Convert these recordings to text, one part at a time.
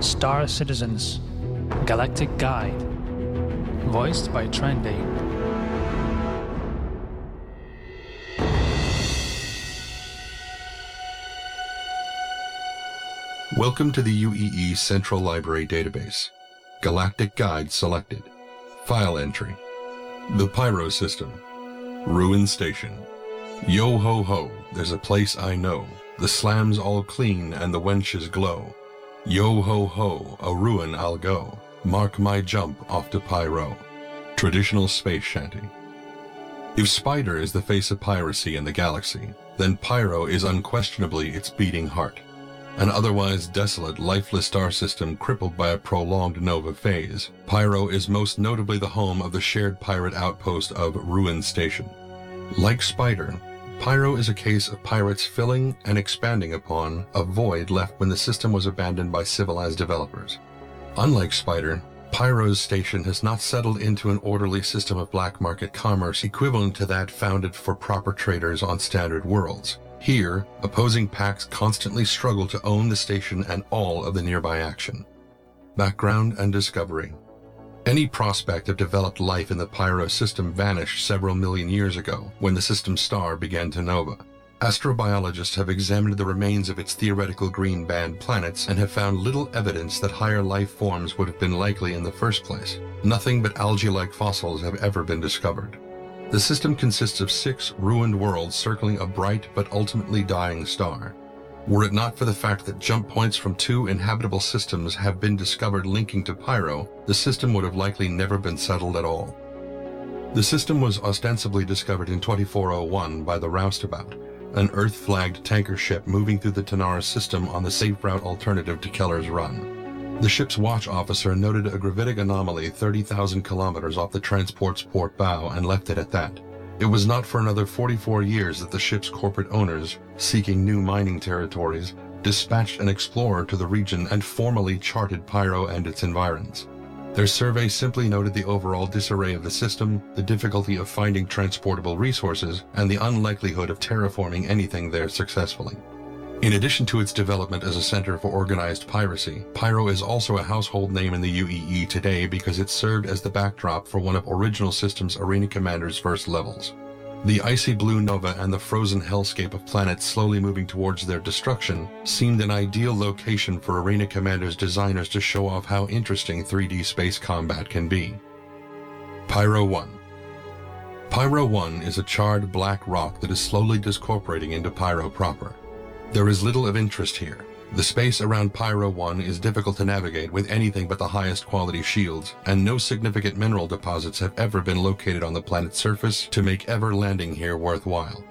Star Citizens, Galactic Guide, voiced by Trendy. Welcome to the UEE Central Library Database. Galactic Guide selected. File entry. The Pyro System. Ruin Station. Yo ho ho, there's a place I know. The slams all clean and the wenches glow. Yo ho ho, a ruin I'll go. Mark my jump off to Pyro. Traditional space shanty. If Spider is the face of piracy in the galaxy, then Pyro is unquestionably its beating heart. An otherwise desolate, lifeless star system crippled by a prolonged nova phase, Pyro is most notably the home of the shared pirate outpost of Ruin Station. Like Spider, Pyro is a case of pirates filling and expanding upon a void left when the system was abandoned by civilized developers. Unlike Spider, Pyro's station has not settled into an orderly system of black market commerce equivalent to that founded for proper traders on standard worlds. Here, opposing pacts constantly struggle to own the station and all of the nearby action. Background and discovery. Any prospect of developed life in the Pyro system vanished several million years ago when the system's star began to nova. Astrobiologists have examined the remains of its theoretical green band planets and have found little evidence that higher life forms would have been likely in the first place. Nothing but algae-like fossils have ever been discovered. The system consists of 6 ruined worlds circling a bright but ultimately dying star. Were it not for the fact that jump points from 2 inhabitable systems have been discovered linking to Pyro, the system would have likely never been settled at all. The system was ostensibly discovered in 2401 by the Roustabout, an Earth-flagged tanker ship moving through the Tanara system on the safe route alternative to Keller's Run. The ship's watch officer noted a gravitic anomaly 30,000 kilometers off the transport's port bow and left it at that. It was not for another 44 years that the ship's corporate owners, seeking new mining territories, dispatched an explorer to the region and formally charted Pyro and its environs. Their survey simply noted the overall disarray of the system, the difficulty of finding transportable resources, and the unlikelihood of terraforming anything there successfully. In addition to its development as a center for organized piracy, Pyro is also a household name in the UEE today because it served as the backdrop for one of Original Systems Arena Commander's first levels. The icy blue nova and the frozen hellscape of planets slowly moving towards their destruction seemed an ideal location for Arena Commander's designers to show off how interesting 3D space combat can be. Pyro 1. Pyro 1 is a charred black rock that is slowly discorporating into Pyro proper. There is little of interest here. The space around Pyro 1 is difficult to navigate with anything but the highest quality shields, and no significant mineral deposits have ever been located on the planet's surface to make ever landing here worthwhile.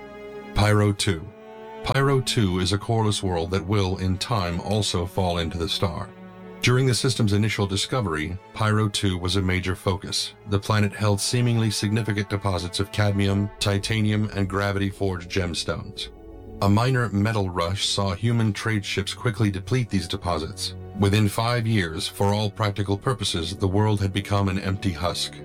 Pyro 2. Pyro 2 is a coreless world that will, in time, also fall into the star. During the system's initial discovery, Pyro 2 was a major focus. The planet held seemingly significant deposits of cadmium, titanium, and gravity-forged gemstones. A minor metal rush saw human trade ships quickly deplete these deposits. Within 5 years, for all practical purposes, the world had become an empty husk.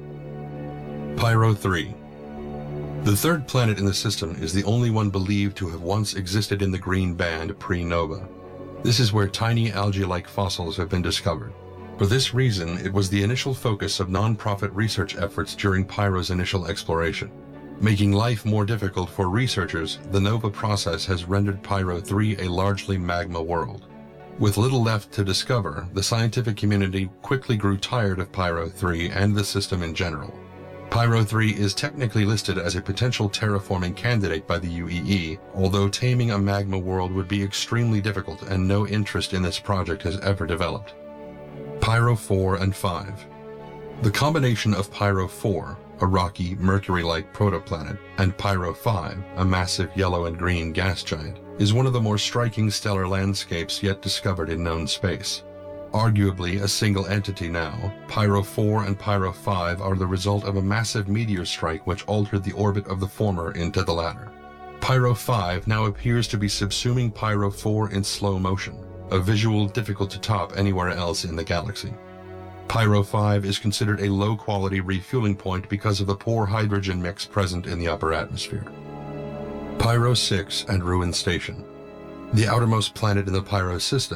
Pyro 3. The third planet in the system is the only one believed to have once existed in the green band pre-nova. This is where tiny algae-like fossils have been discovered. For this reason, it was the initial focus of non-profit research efforts during Pyro's initial exploration. Making life more difficult for researchers, the nova process has rendered Pyro 3 a largely magma world. With little left to discover, the scientific community quickly grew tired of Pyro 3 and the system in general. Pyro 3 is technically listed as a potential terraforming candidate by the UEE, although taming a magma world would be extremely difficult and no interest in this project has ever developed. Pyro 4 and 5. The combination of Pyro 4, a rocky, Mercury-like protoplanet, and Pyro 5, a massive yellow and green gas giant, is one of the more striking stellar landscapes yet discovered in known space. Arguably a single entity now, Pyro 4 and Pyro 5 are the result of a massive meteor strike which altered the orbit of the former into the latter. Pyro 5 now appears to be subsuming Pyro 4 in slow motion, a visual difficult to top anywhere else in the galaxy. Pyro 5 is considered a low-quality refueling point because of the poor hydrogen mix present in the upper atmosphere. Pyro 6 and Ruin Station. The outermost planet in the Pyro system,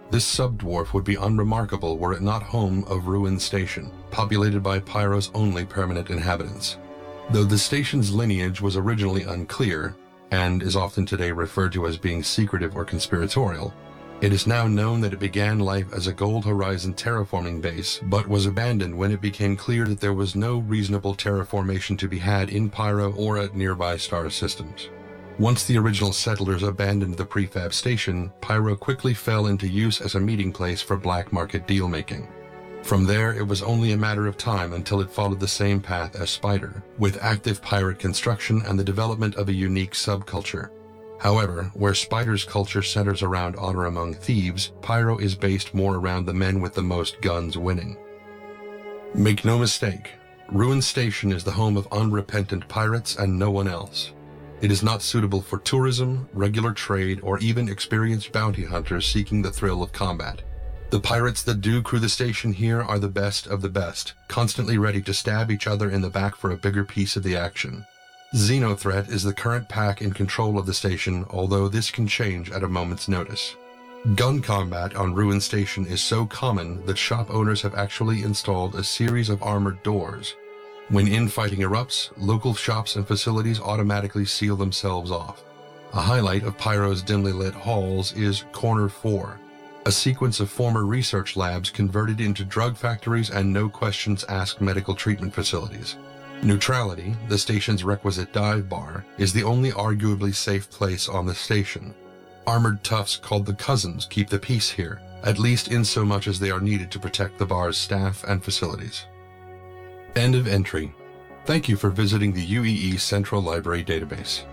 This subdwarf would be unremarkable were it not home of Ruin Station, populated by Pyro's only permanent inhabitants. Though the station's lineage was originally unclear, and is often today referred to as being secretive or conspiratorial, it is now known that it began life as a Gold Horizon terraforming base, but was abandoned when it became clear that there was no reasonable terraformation to be had in Pyro or at nearby star systems. Once the original settlers abandoned the prefab station, Pyro quickly fell into use as a meeting place for black market deal-making. From there, it was only a matter of time until it followed the same path as Spider, with active pirate construction and the development of a unique subculture. However, where Spider's culture centers around honor among thieves, Pyro is based more around the men with the most guns winning. Make no mistake, Ruin Station is the home of unrepentant pirates and no one else. It is not suitable for tourism, regular trade, or even experienced bounty hunters seeking the thrill of combat. The pirates that do crew the station here are the best of the best, constantly ready to stab each other in the back for a bigger piece of the action. Xenothreat is the current pack in control of the station, although this can change at a moment's notice. Gun combat on Ruin Station is so common that shop owners have actually installed a series of armored doors. When infighting erupts, local shops and facilities automatically seal themselves off. A highlight of Pyro's dimly lit halls is Corner 4, a sequence of former research labs converted into drug factories and no-questions-asked medical treatment facilities. Neutrality, the station's requisite dive bar, is the only arguably safe place on the station. Armored toughs called the Cousins keep the peace here, at least insomuch as they are needed to protect the bar's staff and facilities. End of entry. Thank you for visiting the UEE Central Library database.